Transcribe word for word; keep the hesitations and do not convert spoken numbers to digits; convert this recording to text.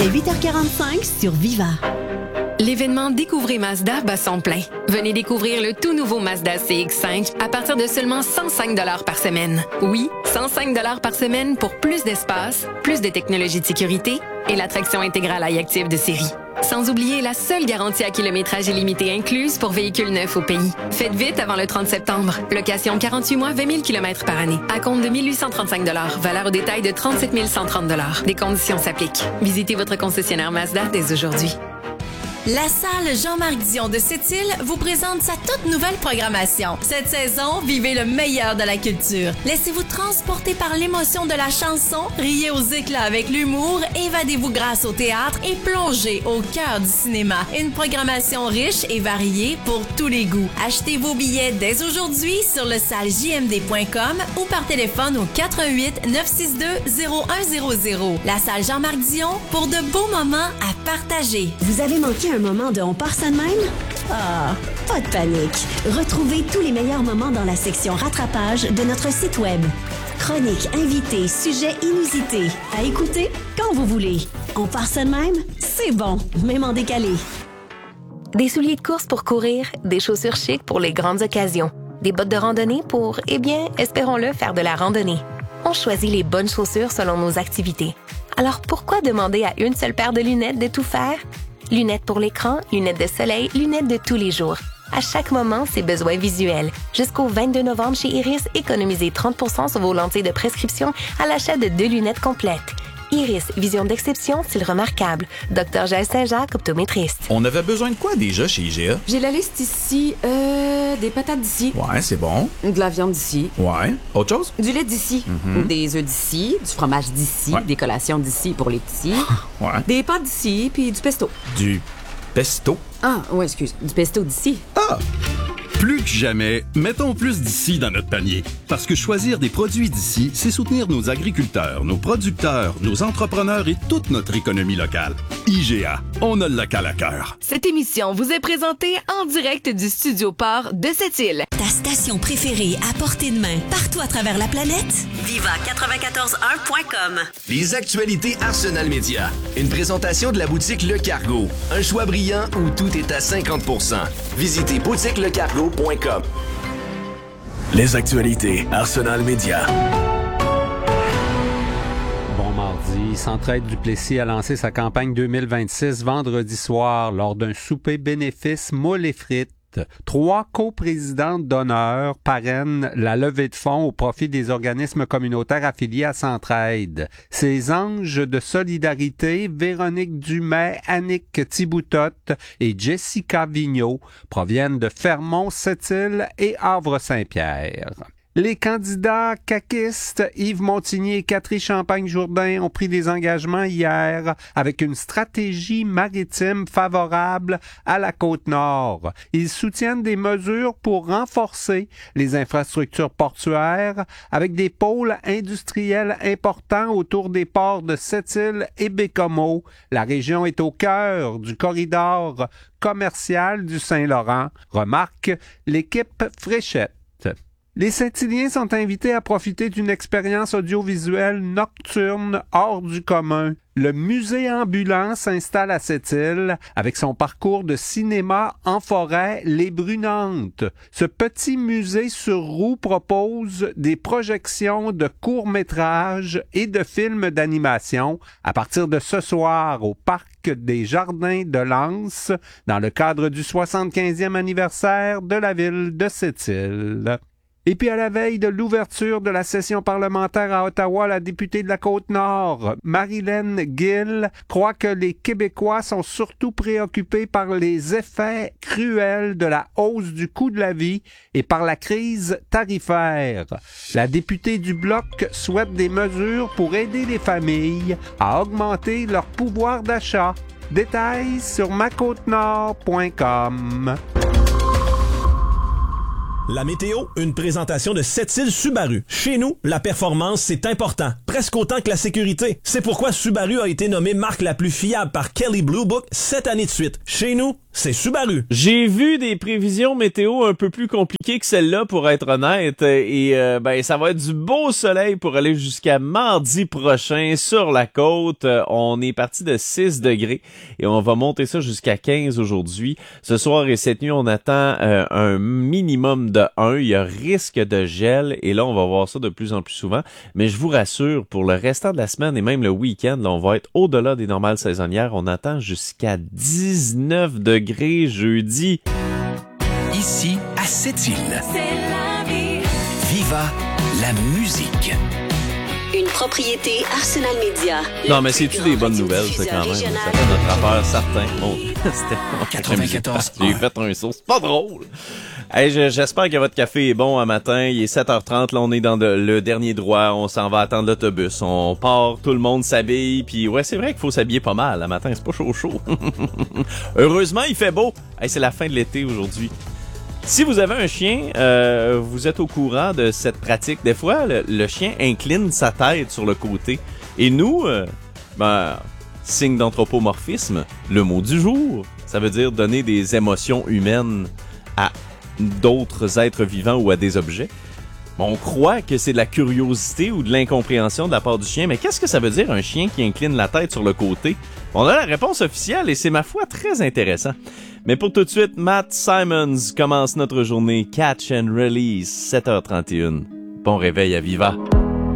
dès huit heures quarante-cinq sur Viva. L'événement Découvrez Mazda bat son plein. Venez découvrir le tout nouveau Mazda C X cinq à partir de seulement cent cinq dollars par semaine. Oui, cent cinq dollars par semaine pour plus d'espace, plus de technologies de sécurité et l'attraction intégrale iActive de série. Sans oublier la seule garantie à kilométrage illimité incluse pour véhicules neufs au pays. Faites vite avant le trente septembre. Location quarante-huit mois, vingt mille kilomètres par année. À compte de mille huit cent trente-cinq dollars. Valeur au détail de trente-sept mille cent trente dollars. Des conditions s'appliquent. Visitez votre concessionnaire Mazda dès aujourd'hui. La salle Jean-Marc Dion de Sept-Îles vous présente sa toute nouvelle programmation. Cette saison, vivez le meilleur de la culture. Laissez-vous transporter par l'émotion de la chanson, riez aux éclats avec l'humour, évadez-vous grâce au théâtre et plongez au cœur du cinéma. Une programmation riche et variée pour tous les goûts. Achetez vos billets dès aujourd'hui sur le salle j m d point com ou par téléphone au quatre un huit neuf six deux zéro un zéro zéro. La salle Jean-Marc Dion pour de beaux moments à partager. Vous avez manqué un moment de On part ça de même? Ah, pas de panique. Retrouvez tous les meilleurs moments dans la section rattrapage de notre site web. Chroniques, invités, sujets inusités. À écouter quand vous voulez. On part ça de même? C'est bon, même en décalé. Des souliers de course pour courir, des chaussures chic pour les grandes occasions, des bottes de randonnée pour, eh bien, espérons-le, faire de la randonnée. On choisit les bonnes chaussures selon nos activités. Alors pourquoi demander à une seule paire de lunettes de tout faire? Lunettes pour l'écran, lunettes de soleil, lunettes de tous les jours. À chaque moment, ses besoins visuels. Jusqu'au vingt-deux novembre chez Iris, économisez trente pour cent sur vos lentilles de prescription à l'achat de deux lunettes complètes. Iris, vision d'exception, style remarquable. Docteur Jaël Saint-Jacques, optométriste. On avait besoin de quoi déjà chez I G A? J'ai la liste ici. Euh, des patates d'ici. Ouais, c'est bon. De la viande d'ici. Ouais. Autre chose? Du lait d'ici. Mm-hmm. Des œufs d'ici. Du fromage d'ici. Ouais. Des collations d'ici pour les petits. Ouais. Des pâtes d'ici, puis du pesto. Du pesto? Ah, ouais, excuse. Du pesto d'ici. Ah! Plus que jamais, mettons plus d'ici dans notre panier. Parce que choisir des produits d'ici, c'est soutenir nos agriculteurs, nos producteurs, nos entrepreneurs et toute notre économie locale. I G A, on a le local à cœur. Cette émission vous est présentée en direct du Studio Port de Sept-Îles. Ta station préférée à portée de main, partout à travers la planète? Viva quatre-vingt-quatorze un point com. Les actualités Arsenal Média. Une présentation de la boutique Le Cargo. Un choix brillant où tout est à cinquante pour cent. Visitez boutique le cargo point com. Les actualités Arsenal Média. Bon mardi, Centraide Duplessis a lancé sa campagne deux mille vingt-six vendredi soir lors d'un souper bénéfice moules et frites. Trois coprésidentes d'honneur parrainent la levée de fonds au profit des organismes communautaires affiliés à Centraide. Ces anges de solidarité, Véronique Dumais, Annick Thiboutotte et Jessica Vigneault, proviennent de Fermont, Sept-Îles et Havre-Saint-Pierre. Les candidats caquistes Yves Montigny et Catherine Champagne-Jourdain ont pris des engagements hier avec une stratégie maritime favorable à la Côte-Nord. Ils soutiennent des mesures pour renforcer les infrastructures portuaires avec des pôles industriels importants autour des ports de Sept-Îles et Bécomo. La région est au cœur du corridor commercial du Saint-Laurent, remarque l'équipe Fréchette. Les Saint-Iliens sont invités à profiter d'une expérience audiovisuelle nocturne hors du commun. Le musée ambulant s'installe à Sept-Îles avec son parcours de cinéma en forêt Les Brunantes. Ce petit musée sur roue propose des projections de courts-métrages et de films d'animation à partir de ce soir au Parc des Jardins de Lens dans le cadre du soixante-quinzième anniversaire de la ville de Sept-Îles. Et puis à la veille de l'ouverture de la session parlementaire à Ottawa, la députée de la Côte-Nord, Marilyn Gill, croit que les Québécois sont surtout préoccupés par les effets cruels de la hausse du coût de la vie et par la crise tarifaire. La députée du Bloc souhaite des mesures pour aider les familles à augmenter leur pouvoir d'achat. Détails sur ma côte nord point com. La météo, une présentation de Sept-Îles Subaru. Chez nous, la performance, c'est important. Presque autant que la sécurité. C'est pourquoi Subaru a été nommée marque la plus fiable par Kelley Blue Book sept années de suite. Chez nous, c'est Subaru. J'ai vu des prévisions météo un peu plus compliquées que celle-là, pour être honnête, et euh, ben ça va être du beau soleil pour aller jusqu'à mardi prochain sur la côte. Euh, on est parti de six degrés et on va monter ça jusqu'à quinze aujourd'hui. Ce soir et cette nuit, on attend euh, un minimum de un. Il y a risque de gel et là, on va voir ça de plus en plus souvent. Mais je vous rassure, pour le restant de la semaine et même le week-end, là, on va être au-delà des normales saisonnières. On attend jusqu'à dix-neuf degrés jeudi. Ici, à Sept-Îles. C'est la vie. Viva la musique. Une propriété Arsenal Média. Non, mais c'est-tu des bonnes nouvelles, ça, quand même? Ça fait notre affaire, certain. Oh, c'était... quatre-vingt-quatorze. J'ai fait un saut. C'est pas drôle. Hey, j'espère que votre café est bon un matin. Il est sept heures trente. Là, on est dans de, le dernier droit. On s'en va attendre l'autobus. On part, tout le monde s'habille. Puis ouais, c'est vrai qu'il faut s'habiller pas mal. Le matin, c'est pas chaud chaud. Heureusement, il fait beau. Hey, c'est la fin de l'été aujourd'hui. Si vous avez un chien, euh, vous êtes au courant de cette pratique. Des fois, le, le chien incline sa tête sur le côté. Et nous, euh, ben, signe d'anthropomorphisme, le mot du jour, ça veut dire donner des émotions humaines à d'autres êtres vivants ou à des objets. On croit que c'est de la curiosité ou de l'incompréhension de la part du chien, mais qu'est-ce que ça veut dire un chien qui incline la tête sur le côté? On a la réponse officielle et c'est, ma foi, très intéressant. Mais pour tout de suite, Matt Simons commence notre journée Catch and Release, sept heures trente et une. Bon réveil à Viva!